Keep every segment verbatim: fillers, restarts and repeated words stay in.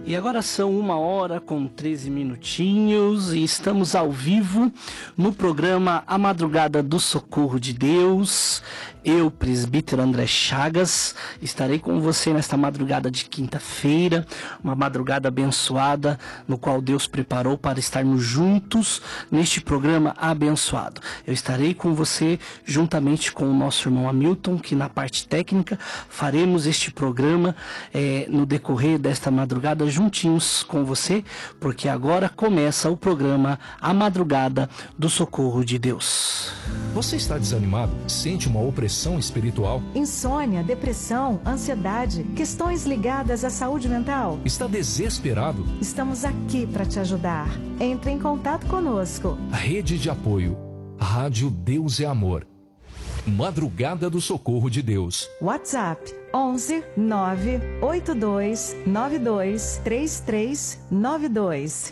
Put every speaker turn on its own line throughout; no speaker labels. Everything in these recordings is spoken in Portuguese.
E agora são uma hora com treze minutinhos e estamos ao vivo no programa A Madrugada do Socorro de Deus. Eu, presbítero André Chagas, estarei com você nesta madrugada de quinta-feira, uma madrugada abençoada, no qual Deus preparou para estarmos juntos neste programa abençoado. Eu estarei com você juntamente com o nosso irmão Hamilton, que na parte técnica faremos este programa é, no decorrer desta madrugada juntinhos com você, porque agora começa o programa A Madrugada do Socorro de Deus.
Você está desanimado? Sente uma opressão espiritual?
Insônia, depressão, ansiedade, questões ligadas à saúde mental?
Está desesperado?
Estamos aqui para te ajudar. Entre em contato conosco.
Rede de apoio. Rádio Deus é Amor. Madrugada do Socorro de Deus.
WhatsApp onze nove oito dois nove dois três três nove dois.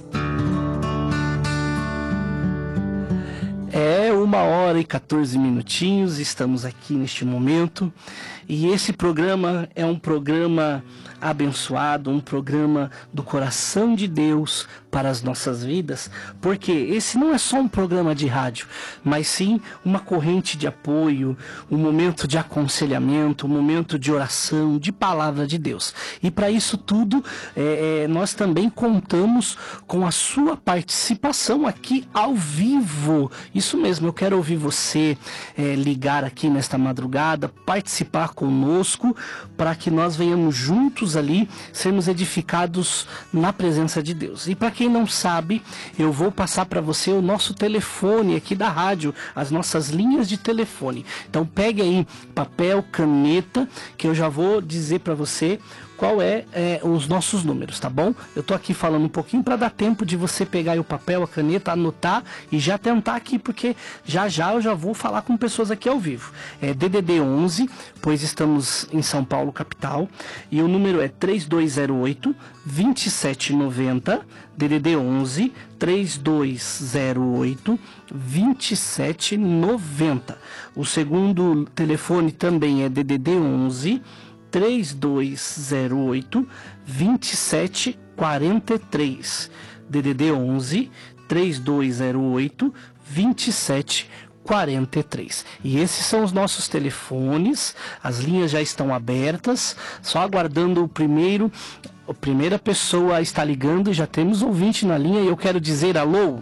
É uma hora e quatorze minutinhos, estamos aqui neste momento e esse programa é um programa abençoado, um programa do coração de Deus para as nossas vidas, porque esse não é só um programa de rádio, mas sim uma corrente de apoio, um momento de aconselhamento, um momento de oração, de palavra de Deus. E para isso tudo, é, é, nós também contamos com a sua participação aqui ao vivo. Isso mesmo, eu quero ouvir você é, ligar aqui nesta madrugada, participar conosco, para que nós venhamos juntos ali, sermos edificados na presença de Deus. E para quem não sabe, eu vou passar para você o nosso telefone aqui da rádio, as nossas linhas de telefone. Então pegue aí papel, caneta, que eu já vou dizer para você qual é, é os nossos números, tá bom? Eu tô aqui falando um pouquinho para dar tempo de você pegar aí o papel, a caneta, anotar e já tentar aqui, porque já já eu já vou falar com pessoas aqui ao vivo. É D D D onze, pois estamos em São Paulo, capital, e o número é três dois zero oito, dois sete nove zero, D D D onze, três dois zero oito, dois sete nove zero. O segundo telefone também é D D D onze, três dois zero oito, dois sete quatro três. D D D onze, três dois zero oito, dois sete quatro três. E esses são os nossos telefones, as linhas já estão abertas, só aguardando o primeiro, a primeira pessoa está ligando, já temos ouvinte na linha e eu quero dizer alô.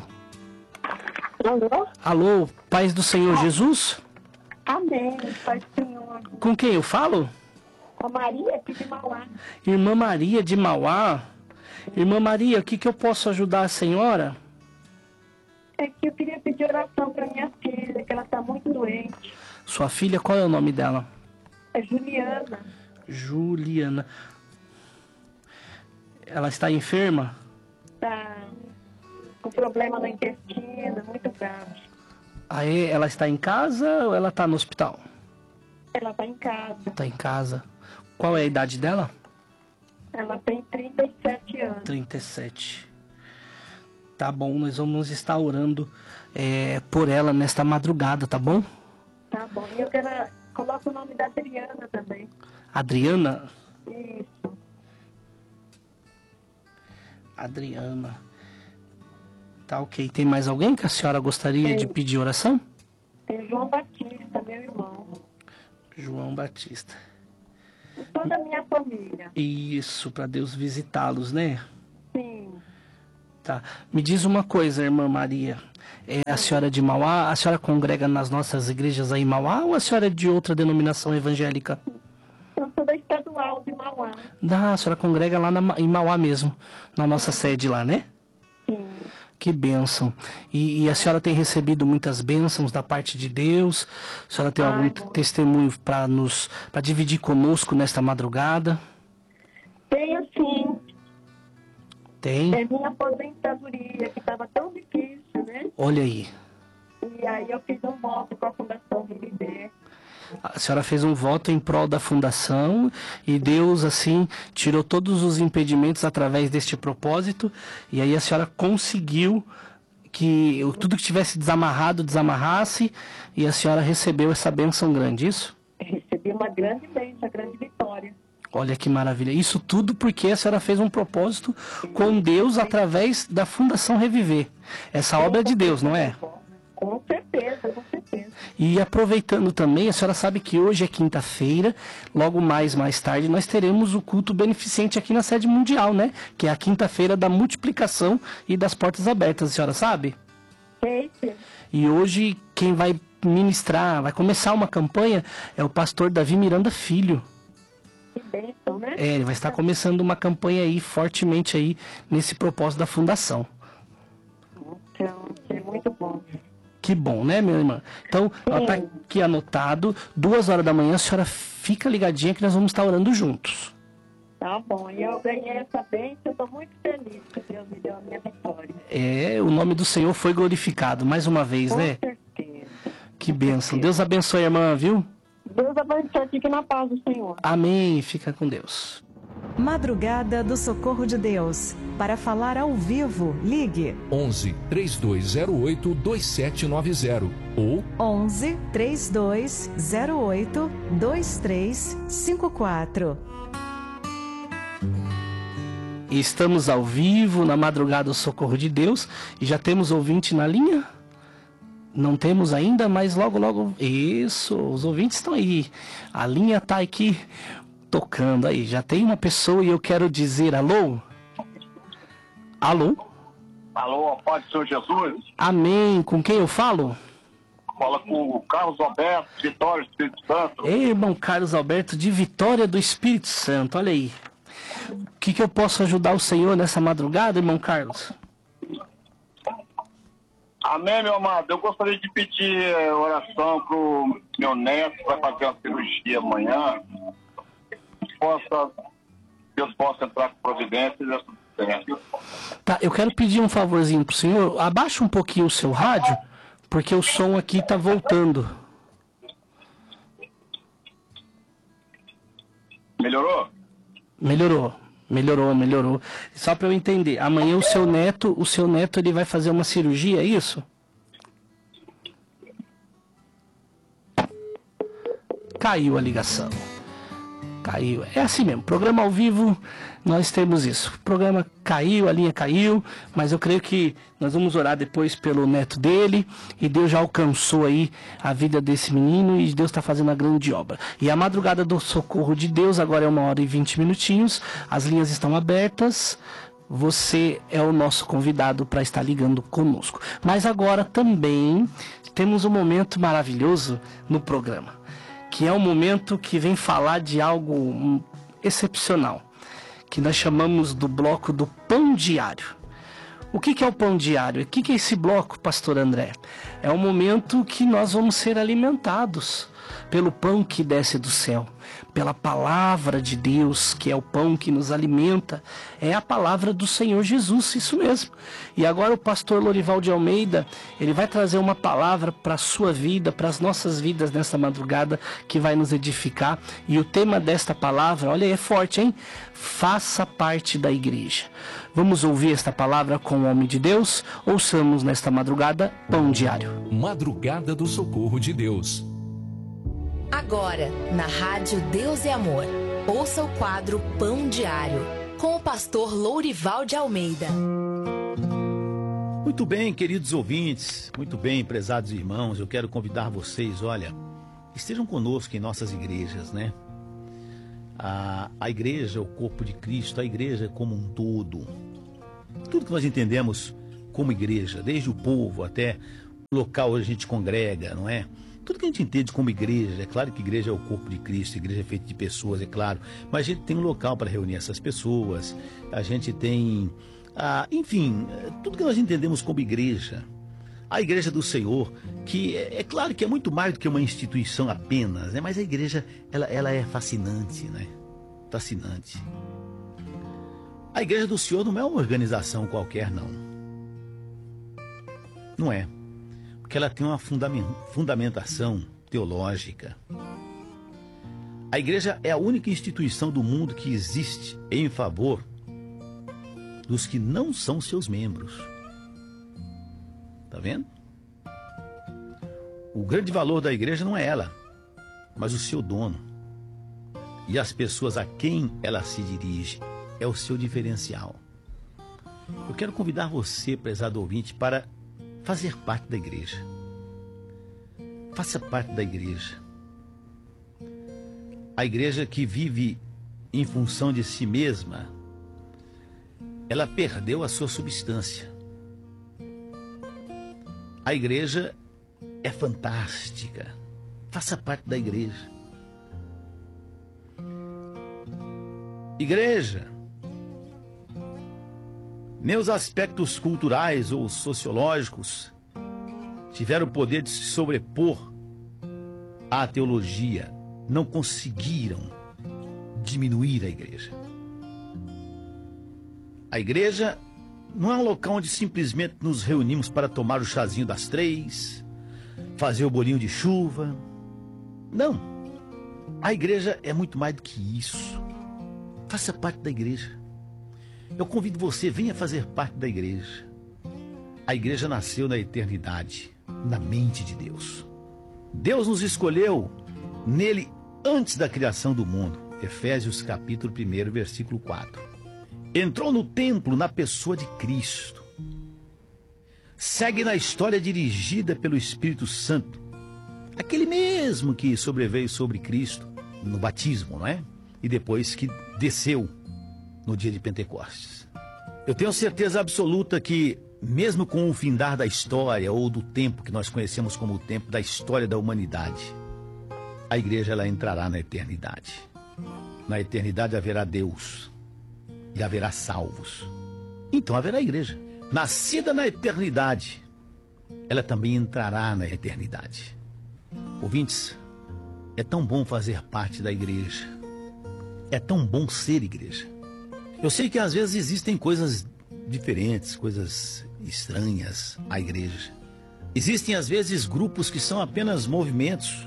Alô?
Alô, paz do Senhor Jesus?
Amém, paz do Senhor.
Com quem eu falo?
Com a Maria aqui de Mauá.
Irmã Maria de Mauá. Irmã Maria, o que, que eu posso ajudar a senhora?
É que eu queria pedir oração para minha filha, que ela está muito doente.
Sua filha, qual é o nome dela?
É Juliana.
Juliana. Ela está enferma?
Está com problema no intestino, muito grave.
Aí, ela está em casa ou ela está no hospital?
Ela está em casa.
Está em casa. Qual é a idade dela?
Ela tem trinta e sete anos.
trinta e sete. Tá bom, nós vamos estar orando é, por ela nesta madrugada, tá bom?
Tá bom. E eu quero... Coloca o nome da Adriana também.
Adriana?
Isso.
Adriana. Tá ok. Tem mais alguém que a senhora gostaria
Tem.
de pedir oração?
Tem João Batista, meu irmão.
João Batista.
E toda a minha família.
Isso, para Deus visitá-los, né?
Sim.
Tá. Me diz uma coisa, irmã Maria. É a senhora de Mauá? A senhora congrega nas nossas igrejas aí em Mauá ou a senhora é de outra denominação evangélica?
Eu sou da estadual de Mauá.
Ah, a senhora congrega lá na, em Mauá mesmo, na nossa sede lá, né?
Sim.
Que bênção. E, e a senhora tem recebido muitas bênçãos da parte de Deus? A senhora tem
Ai,
algum
bom.
testemunho para nos, para dividir conosco nesta madrugada?
Tenho sim.
Tem?
É minha aposentadoria, que estava tão difícil, né?
Olha aí.
E aí eu fiz um voto com a Fundação Viver.
A senhora fez um voto em prol da fundação e Deus, assim, tirou todos os impedimentos através deste propósito e aí a senhora conseguiu que tudo que tivesse desamarrado, desamarrasse e a senhora recebeu essa bênção grande, isso?
Recebi uma grande bênção, uma grande vitória.
Olha que maravilha. Isso tudo porque a senhora fez um propósito com Deus através da Fundação Reviver. Essa obra é de Deus, não é?
Com certeza, com certeza.
E aproveitando também, a senhora sabe que hoje é quinta-feira, logo mais, mais tarde, nós teremos o culto beneficente aqui na sede mundial, né? Que é a quinta-feira da multiplicação e das portas abertas, a senhora sabe?
Sei, sim.
E hoje quem vai ministrar, vai começar uma campanha, é o pastor Davi Miranda Filho.
Que bênção, né?
É, ele vai estar começando uma campanha aí, fortemente aí, nesse propósito da fundação.
Então, é muito bom.
Que bom, né, minha irmã? Então, ela tá aqui anotado, duas horas da manhã, a senhora fica ligadinha que nós vamos estar orando juntos.
Tá bom, e eu ganhei essa bênção, eu estou muito feliz que Deus me deu a minha vitória.
É, o nome do Senhor foi glorificado, mais uma vez,
Com
né?
certeza.
Que bênção. Deus abençoe a irmã, viu?
Deus abençoe, fique na paz do Senhor.
Amém. Fica com Deus.
Madrugada do Socorro de Deus. Para falar ao vivo, ligue
onze, três dois zero oito, dois sete nove zero ou
onze, três dois zero oito, dois três cinco quatro.
Estamos ao vivo na madrugada do Socorro de Deus e já temos ouvinte na linha? Não temos ainda, mas logo, logo... Isso, os ouvintes estão aí. A linha está aqui tocando aí. Já tem uma pessoa e eu quero dizer alô? Alô?
Alô, Pai do Senhor Jesus.
Amém. Com quem eu falo?
Fala com o Carlos Alberto, Vitória do Espírito Santo.
Ei, irmão Carlos Alberto, de Vitória do Espírito Santo. Olha aí. O que, que eu posso ajudar o Senhor nessa madrugada, irmão Carlos?
Amém, meu amado. Eu gostaria de pedir oração pro meu neto, que vai fazer uma cirurgia amanhã. Possa, Deus possa entrar com providência e dar tudo certo.
Tá, eu quero pedir um favorzinho pro senhor. Abaixa um pouquinho o seu rádio, porque o som aqui tá voltando.
Melhorou?
Melhorou, melhorou, melhorou. Só para eu entender, amanhã o seu neto, o seu neto ele vai fazer uma cirurgia, é isso? Caiu a ligação. Caiu. É assim mesmo, programa ao vivo, nós temos isso. O programa caiu, a linha caiu, mas eu creio que nós vamos orar depois pelo neto dele, e Deus já alcançou aí a vida desse menino, e Deus está fazendo a grande obra. E a madrugada do Socorro de Deus agora é uma hora e vinte minutinhos, as linhas estão abertas, você é o nosso convidado para estar ligando conosco. Mas agora também temos um momento maravilhoso no programa, que é um momento que vem falar de algo um, excepcional, que nós chamamos do bloco do Pão Diário. O que, que é o Pão Diário? O que, que é esse bloco, pastor André? É um momento que nós vamos ser alimentados pelo pão que desce do céu, pela palavra de Deus, que é o pão que nos alimenta, é a palavra do Senhor Jesus, isso mesmo. E agora o pastor Lorival de Almeida, ele vai trazer uma palavra para a sua vida, para as nossas vidas nesta madrugada, que vai nos edificar. E o tema desta palavra, olha, é forte, hein? Faça parte da igreja. Vamos ouvir esta palavra com o homem de Deus? Ouçamos nesta madrugada, Pão Diário.
Madrugada do Socorro de Deus.
Agora, na Rádio Deus é Amor, ouça o quadro Pão Diário, com o pastor Lourival de Almeida.
Muito bem, queridos ouvintes, muito bem, prezados irmãos, eu quero convidar vocês, olha, estejam conosco em nossas igrejas, né? A, a igreja é o corpo de Cristo, a igreja é como um todo. Tudo que nós entendemos como igreja, desde o povo até o local onde a gente congrega, não é? Tudo que a gente entende como igreja, é claro que igreja é o corpo de Cristo, a igreja é feita de pessoas, é claro, mas a gente tem um local para reunir essas pessoas, a gente tem, ah, enfim, tudo que nós entendemos como igreja. A igreja do Senhor, que é, é claro que é muito mais do que uma instituição apenas, né? Mas a igreja, ela, ela é fascinante, né? Fascinante. A igreja do Senhor não é uma organização qualquer, não. Não é. Porque ela tem uma fundamentação teológica. A igreja é a única instituição do mundo que existe em favor dos que não são seus membros. Tá vendo? O grande valor da igreja não é ela, mas o seu dono. e as pessoas a quem ela se dirige. É o seu diferencial. Eu quero convidar você, prezado ouvinte, para fazer parte da igreja. Faça parte da igreja. A igreja que vive em função de si mesma, ela perdeu a sua substância. A igreja é fantástica. Faça parte da igreja. Igreja, nem os aspectos culturais ou sociológicos tiveram o poder de se sobrepor à teologia. Não conseguiram diminuir a igreja. A igreja não é um local onde simplesmente nos reunimos para tomar o chazinho das três, fazer o bolinho de chuva. Não. A igreja é muito mais do que isso. Faça parte da igreja. Eu convido você, venha fazer parte da igreja. A igreja nasceu na eternidade, na mente de Deus. Deus nos escolheu nele antes da criação do mundo. Efésios capítulo um, versículo quatro. Entrou no templo na pessoa de Cristo. Segue na história dirigida pelo Espírito Santo. Aquele mesmo que sobreveio sobre Cristo no batismo, não é? E depois que desceu no dia de Pentecostes. Eu tenho certeza absoluta que, mesmo com o findar da história ou do tempo que nós conhecemos como o tempo da história da humanidade, a igreja ela entrará na eternidade. Na eternidade haverá Deus e haverá salvos. Então haverá igreja. Nascida na eternidade, ela também entrará na eternidade. Ouvintes, é tão bom fazer parte da igreja. É tão bom ser igreja. Eu sei que às vezes existem coisas diferentes, coisas estranhas à igreja. Existem às vezes grupos que são apenas movimentos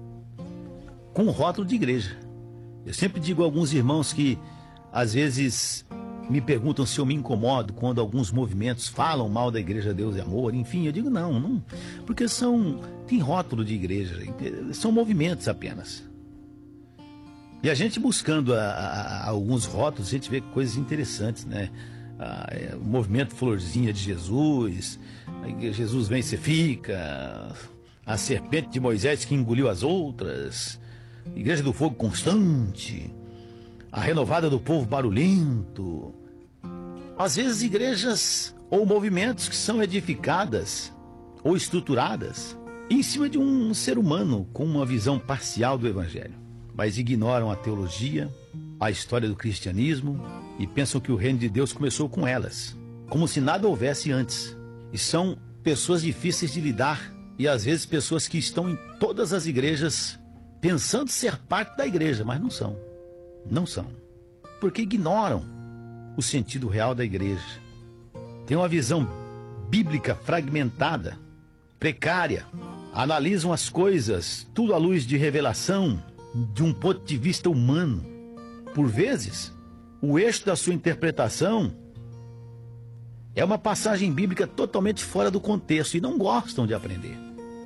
com rótulo de igreja. Eu sempre digo a alguns irmãos que às vezes me perguntam se eu me incomodo quando alguns movimentos falam mal da igreja Deus e Amor. Enfim, eu digo não, não, porque são, tem rótulo de igreja, são movimentos apenas. E a gente buscando a, a, a alguns rótulos, a gente vê coisas interessantes, né? Ah, é, o movimento Florzinha de Jesus, Jesus vem e você fica, a serpente de Moisés que engoliu as outras, Igreja do Fogo Constante, a renovada do povo barulhento. Às vezes igrejas ou movimentos que são edificadas ou estruturadas em cima de um ser humano com uma visão parcial do evangelho, mas ignoram a teologia, a história do cristianismo e pensam que o reino de Deus começou com elas, como se nada houvesse antes. E são pessoas difíceis de lidar e às vezes pessoas que estão em todas as igrejas pensando ser parte da igreja, mas não são. Não são. Porque ignoram o sentido real da igreja. Tem uma visão bíblica fragmentada, precária. Analisam as coisas, tudo à luz de revelação, de um ponto de vista humano. Por vezes, o eixo da sua interpretação é uma passagem bíblica totalmente fora do contexto e não gostam de aprender.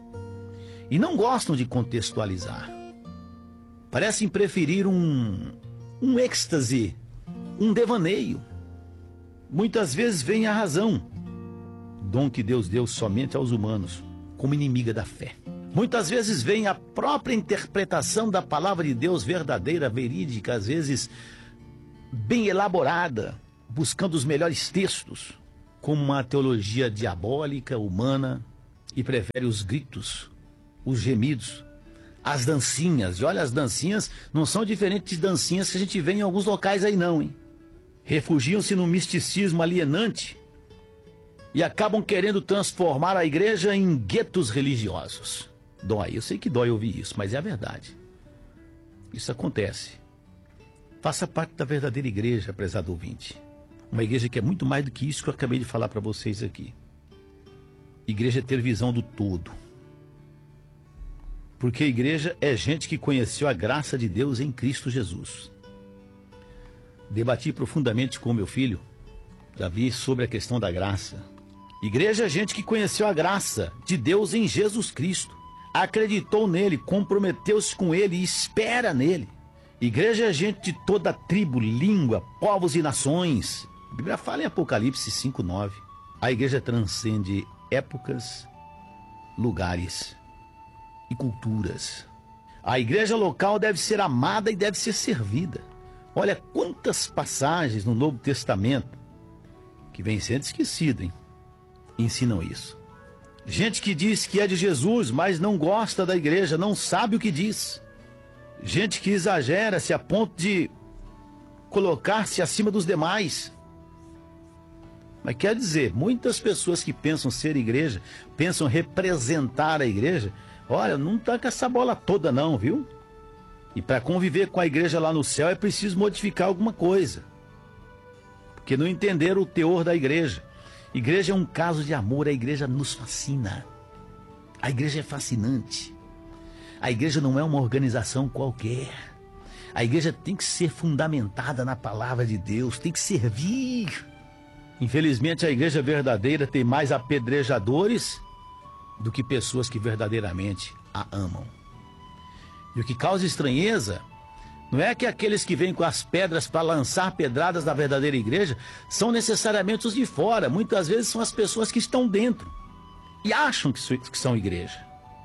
E não gostam de contextualizar. Parecem preferir um, um êxtase, um devaneio. Muitas vezes vem a razão, dom que Deus deu somente aos humanos, como inimiga da fé. Muitas vezes vem a própria interpretação da palavra de Deus verdadeira, verídica, às vezes bem elaborada, buscando os melhores textos, como uma teologia diabólica, humana, e prefere os gritos, os gemidos, as dancinhas. E olha, as dancinhas não são diferentes de dancinhas que a gente vê em alguns locais aí não, hein? Refugiam-se num misticismo alienante e acabam querendo transformar a igreja em guetos religiosos. Dói, eu sei que dói ouvir isso, mas é a verdade. Isso acontece. Faça parte da verdadeira igreja, prezado ouvinte. Uma igreja que é muito mais do que isso que eu acabei de falar para vocês aqui. Igreja é ter visão do todo. Porque a igreja é gente que conheceu a graça de Deus em Cristo Jesus. Debati profundamente com meu filho, Davi, sobre a questão da graça. Igreja é gente que conheceu a graça de Deus em Jesus Cristo. Acreditou nele, comprometeu-se com ele e espera nele. Igreja é gente de toda tribo, língua, povos e nações. A Bíblia fala em Apocalipse cinco, nove. A igreja transcende épocas, lugares e culturas. A igreja local deve ser amada e deve ser servida. Olha quantas passagens no Novo Testamento, que vem sendo esquecido, hein, ensinam isso. Gente que diz que é de Jesus, mas não gosta da igreja, não sabe o que diz. Gente que exagera-se a ponto de colocar-se acima dos demais. Mas quer dizer, muitas pessoas que pensam ser igreja, pensam representar a igreja, olha, não tá com essa bola toda não, viu? E para conviver com a igreja lá no céu é preciso modificar alguma coisa. Porque não entenderam o teor da igreja. Igreja é um caso de amor, a igreja nos fascina. A igreja é fascinante. A igreja não é uma organização qualquer. A igreja tem que ser fundamentada na palavra de Deus, tem que servir. Infelizmente, a igreja verdadeira tem mais apedrejadores do que pessoas que verdadeiramente a amam. E o que causa estranheza não é que aqueles que vêm com as pedras para lançar pedradas na verdadeira igreja são necessariamente os de fora. Muitas vezes são as pessoas que estão dentro e acham que são igreja.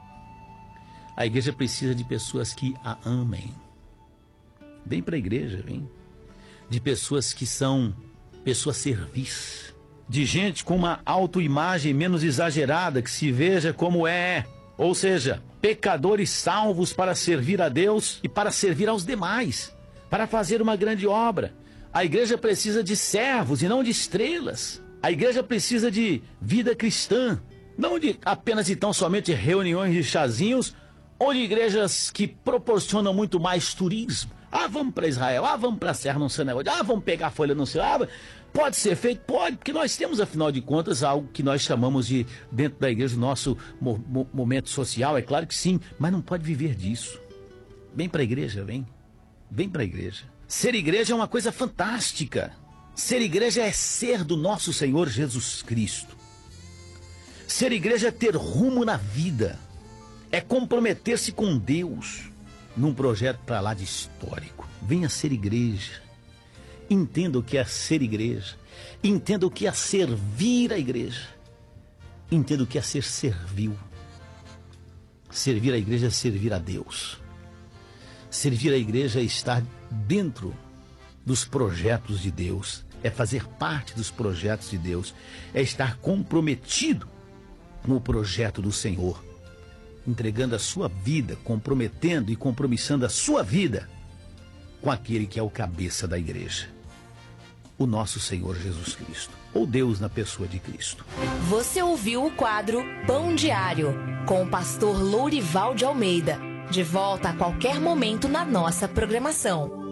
A igreja precisa de pessoas que a amem. Vem para a igreja, vem. De pessoas que são pessoas servis. De gente com uma autoimagem menos exagerada, que se veja como é. Ou seja, pecadores salvos para servir a Deus e para servir aos demais. Para fazer uma grande obra. A igreja precisa de servos e não de estrelas. A igreja precisa de vida cristã. Não de apenas e tão somente reuniões de chazinhos ou de igrejas que proporcionam muito mais turismo. Ah, vamos para Israel, ah, vamos para a Serra, não sei onde, ah, vamos pegar a folha, não sei, ah, pode ser feito? Pode, porque nós temos, afinal de contas, algo que nós chamamos de, dentro da igreja, o nosso mo mo momento social, é claro que sim, mas não pode viver disso. Vem para a igreja, vem, vem para a igreja. Ser igreja é uma coisa fantástica. Ser igreja é ser do nosso Senhor Jesus Cristo. Ser igreja é ter rumo na vida. É comprometer-se com Deus num projeto para lá de histórico. Venha ser igreja. Entenda o que é ser igreja. Entenda o que é servir a igreja. Entenda o que é ser servil. Servir a igreja é servir a Deus. Servir a igreja é estar dentro dos projetos de Deus. É fazer parte dos projetos de Deus. É estar comprometido com o projeto do Senhor. Entregando a sua vida, comprometendo e compromissando a sua vida com aquele que é o cabeça da igreja, o nosso Senhor Jesus Cristo, ou Deus na pessoa de Cristo.
Você ouviu o quadro Pão Diário, com o pastor Lourival de Almeida. De volta a qualquer momento na nossa programação.